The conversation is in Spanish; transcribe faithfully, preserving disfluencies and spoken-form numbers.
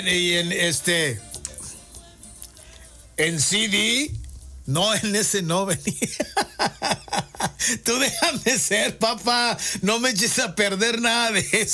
Y en este, en C D, no, en ese no venía. Tú déjame ser, papá. No me eches a perder nada de eso.